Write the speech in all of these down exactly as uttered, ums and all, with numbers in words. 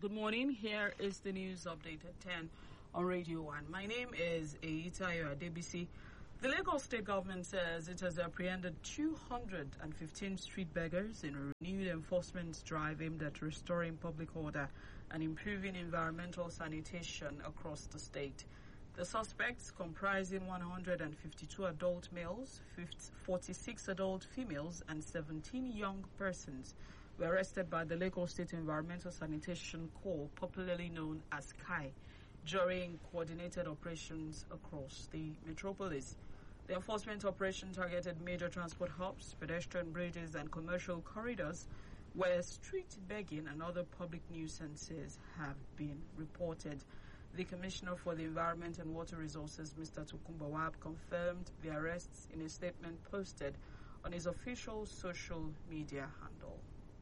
Good morning. Here is the news update at ten on Radio one. My name is Eitayo Adebisi. The Lagos State government says it has apprehended two hundred fifteen street beggars in a renewed enforcement drive aimed at restoring public order and improving environmental sanitation across the state. The suspects, comprising one hundred fifty-two adult males, forty-six adult females, and seventeen young persons, were arrested by the Lagos State Environmental Sanitation Corps, popularly known as C A I, during coordinated operations across the metropolis. The enforcement operation targeted major transport hubs, pedestrian bridges, and commercial corridors where street begging and other public nuisances have been reported. The Commissioner for the Environment and Water Resources, Mister Tokunbo Wahab, confirmed the arrests in a statement posted on his official social media handle.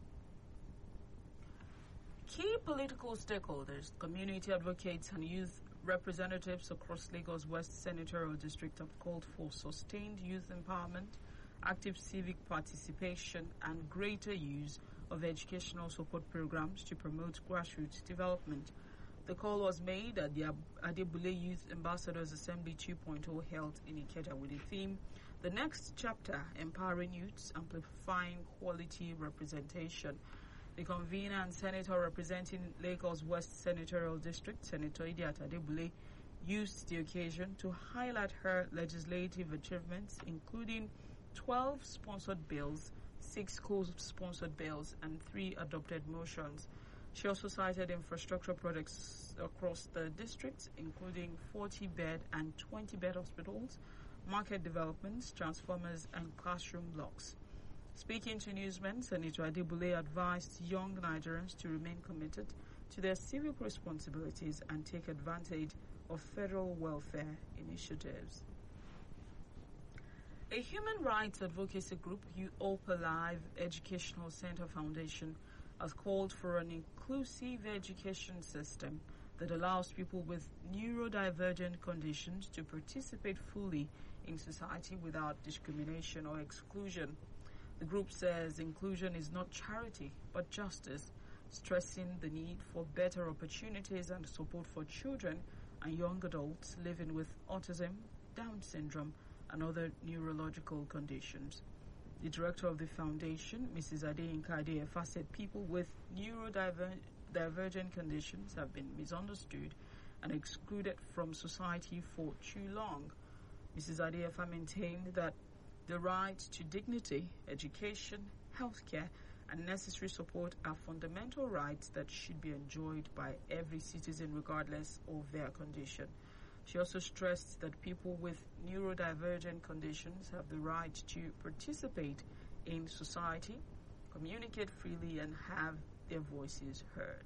Key political stakeholders, community advocates, and youth representatives across Lagos West Senatorial District have called for sustained youth empowerment, active civic participation, and greater use of educational support programs to promote grassroots development. The call was made at the Adebule Youth Ambassadors Assembly two point oh held in Ikeja with the theme, The Next Chapter, Empowering Youths, Amplifying Quality Representation. The convener and senator representing Lagos West Senatorial District, Senator Idiat Adebule, used the occasion to highlight her legislative achievements, including twelve sponsored bills, six co-sponsored bills, and three adopted motions. She also cited infrastructure projects across the district, including forty-bed and twenty-bed hospitals, market developments, transformers, and classroom blocks. Speaking to newsmen, Senator Adebule advised young Nigerians to remain committed to their civic responsibilities and take advantage of federal welfare initiatives. A human rights advocacy group, Hope Alive Educational Center Foundation, has called for an inclusive education system that allows people with neurodivergent conditions to participate fully in society without discrimination or exclusion. The group says inclusion is not charity, but justice, stressing the need for better opportunities and support for children and young adults living with autism, Down syndrome, and other neurological conditions. The director of the foundation, Missus Adeyinka Adeyefa, said people with neurodivergent conditions have been misunderstood and excluded from society for too long. Missus Adeyefa maintained that the right to dignity, education, healthcare, and necessary support are fundamental rights that should be enjoyed by every citizen regardless of their condition. She also stressed that people with neurodivergent conditions have the right to participate in society, communicate freely, and have their voices heard.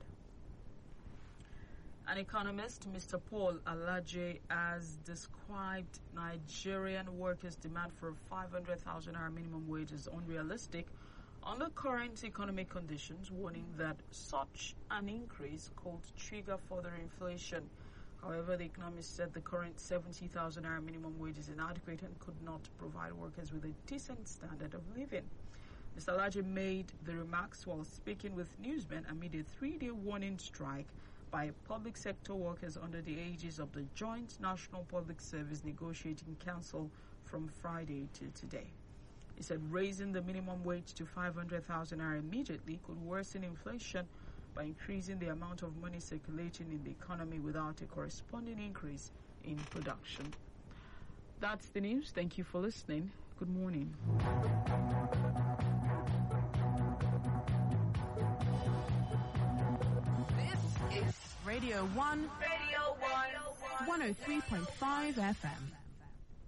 An economist, Mister Paul Alaje, has described Nigerian workers' demand for five hundred thousand naira minimum wage as unrealistic under current economic conditions, warning that such an increase could trigger further inflation. However, the economist said the current seventy thousand naira minimum wage is inadequate and could not provide workers with a decent standard of living. Mister Alaje made the remarks while speaking with newsmen amid a three-day warning strike by public sector workers under the aegis of the Joint National Public Service Negotiating Council from Friday to today. He said raising the minimum wage to five hundred thousand naira immediately could worsen inflation by increasing the amount of money circulating in the economy without a corresponding increase in production. That's the news. Thank you for listening. Good morning. This is Radio one. Radio one. one oh three point five F M.